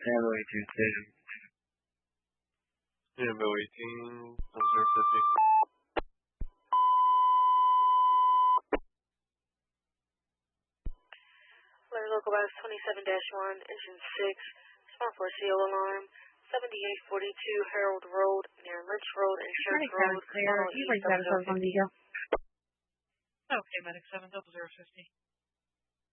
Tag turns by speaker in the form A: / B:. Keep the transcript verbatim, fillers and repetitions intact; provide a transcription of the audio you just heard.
A: Ammo eighteen station.
B: Ammo eighteen, zero fifty.
C: Alert local bus twenty-seven dash one, engine six, respond for a C O alarm, seventy-eight forty-two Harold Road, near Lynch Road and Church Road.
D: Clear. You reach out to on detail.
E: Okay, medic seven double zero fifty.